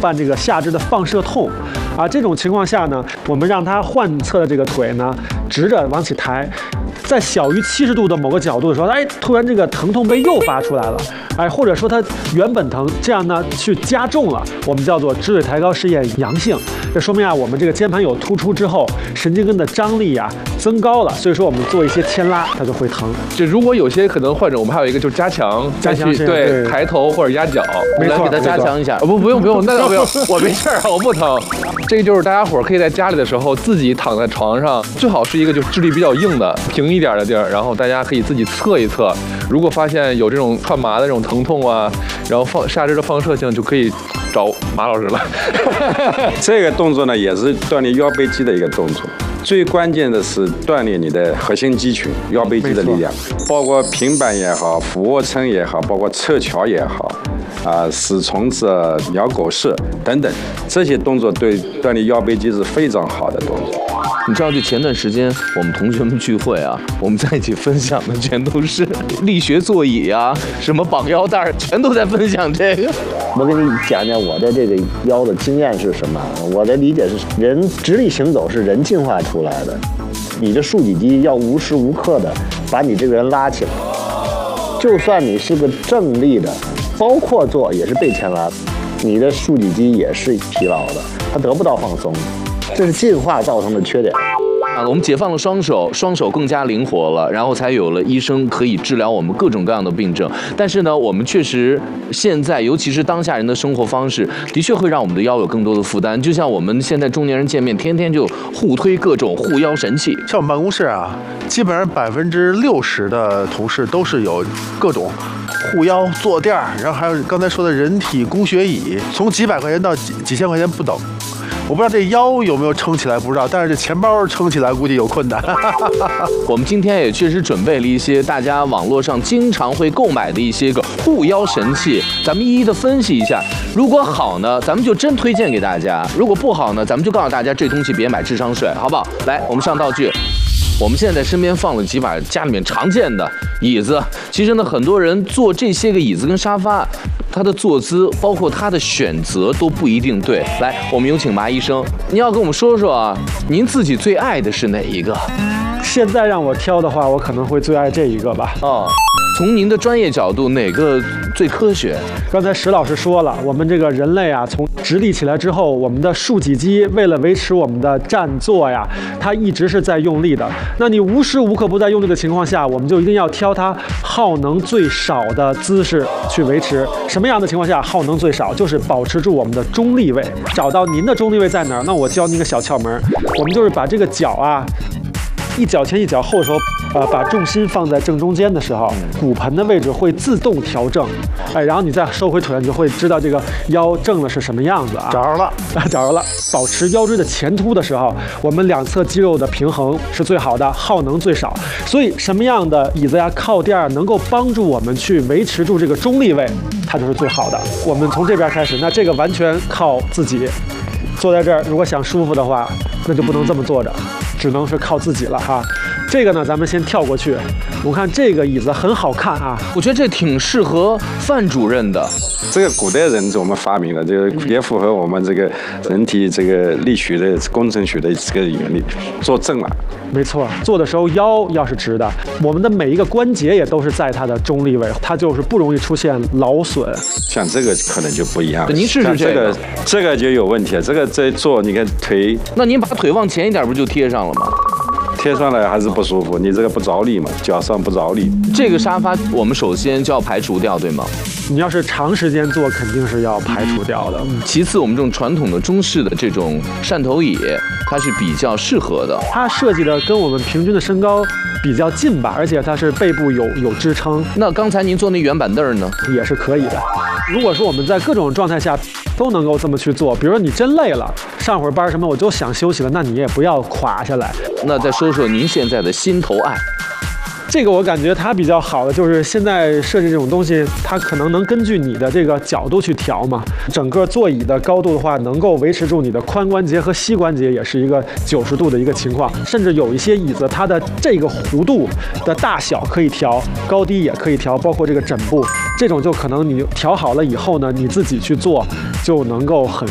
伴这个下肢的放射痛。这种情况下呢，我们让他患侧的这个腿呢直着往起抬，在小于70度的某个角度的时候，突然这个疼痛被诱发出来了，或者说它原本疼，这样呢去加重了，我们叫做直腿抬高试验阳性。这说明我们这个肩盘有突出之后，神经根的张力增高了，所以说我们做一些牵拉，它就会疼。 就如果有些可能患者，我们还有一个就是加强对抬头或者压脚， 没错， 来给他加强一下。 不用，那倒不用，我没事我不疼。这个就是大家伙可以在家里的时候自己躺在床上，最好是一个就质地比较硬的平一点的地儿，然后大家可以自己测一测。如果发现有这种串麻的这种疼痛然后下肢的放射性，就可以找马老师了。 这个动作呢，也是锻炼腰背肌的一个动作。最关键的是锻炼你的核心肌群、腰背肌的力量，包括平板也好、俯卧撑也好，包括侧桥也好，死虫子、鸟狗式等等，这些动作对锻炼腰背肌是非常好的动作。 你知道，就前段时间我们同学们聚会我们在一起分享的全都是力学座椅什么绑腰带，全都在分享这个。 我给你讲讲我的这个腰的经验是什么。我的理解是，人直立行走是人进化出来的，你的竖脊肌要无时无刻的把你这个人拉起来，就算你是个正立的，包括做也是被牵拉，你的竖脊肌也是疲劳的，它得不到放松，这是进化造成的缺点。 我们解放了双手，双手更加灵活了，然后才有了医生可以治疗我们各种各样的病症。但是呢，我们确实现在，尤其是当下人的生活方式，的确会让我们的腰有更多的负担。就像我们现在中年人见面，天天就互推各种护腰神器。 像我们办公室基本上60%的同事都是有各种护腰坐垫，然后还有刚才说的人体工学椅，从几百块钱到几千块钱不等。我不知道这腰有没有撑起来，不知道，但是这钱包撑起来估计有困难。 我们今天也确实准备了一些大家网络上经常会购买的一些个护腰神器，咱们一一的分析一下。如果好呢，咱们就真推荐给大家；如果不好呢，咱们就告诉大家这东西别买，智商税，好不好？来，我们上道具。我们现在身边放了几把家里面常见的椅子，其实呢，很多人坐这些个椅子跟沙发，它的坐姿包括它的选择都不一定对。来，我们有请麻医生，您要跟我们说说您自己最爱的是哪一个？ 现在让我挑的话，我可能会最爱这一个吧。 从您的专业角度，哪个最科学？ 刚才石老师说了，我们这个人类从直立起来之后，我们的竖脊肌为了维持我们的站坐它一直是在用力的。那你无时无刻不在用力的情况下，我们就一定要挑它耗能最少的姿势去维持。什么样的情况下耗能最少？就是保持住我们的中立位。找到您的中立位在哪儿？那我教您一个小窍门，我们就是把这个脚一脚前一脚后的时候，把重心放在正中间的时候，骨盆的位置会自动调正，然后你再收回腿，你就会知道这个腰正了是什么样子找着了， 找着了。保持腰椎的前凸的时候，我们两侧肌肉的平衡是最好的，耗能最少。所以什么样的椅子靠垫能够帮助我们去维持住这个中立位，它就是最好的。我们从这边开始，那这个完全靠自己。坐在这儿，如果想舒服的话，那就不能这么坐着，只能是靠自己了哈。这个呢，咱们先跳过去。我看这个椅子很好看我觉得这挺适合范主任的。 这个古代人我们发明了，这个也符合我们这个人体这个力学的工程学的这个原理，坐正了。 没错，坐的时候腰要是直的，我们的每一个关节也都是在它的中立位，它就是不容易出现劳损。 像这个可能就不一样了。 您试试这个就有问题了。这个在坐，你看腿， 那您把腿往前一点，不就贴上了吗？ 贴上来还是不舒服，你这个不着力嘛，脚上不着力。 这个沙发我们首先就要排除掉，对吗？ 你要是长时间坐，肯定是要排除掉的。 其次，我们这种传统的中式的这种扇头椅，它是比较适合的。 它设计的跟我们平均的身高比较近吧，而且它是背部有支撑。 那刚才您坐那圆板凳呢， 也是可以的。如果说我们在各种状态下都能够这么去做，比如说你真累了，上会儿班什么，我就想休息了，那你也不要垮下来。 那再说说您现在的心头爱。 这个我感觉它比较好的就是现在设计这种东西，它可能能根据你的这个角度去调嘛。整个座椅的高度的话，能够维持住你的髋关节和膝关节，也是一个90度的一个情况。甚至有一些椅子，它的这个弧度的大小可以调，高低也可以调，包括这个枕部，这种就可能你调好了以后呢，你自己去做就能够很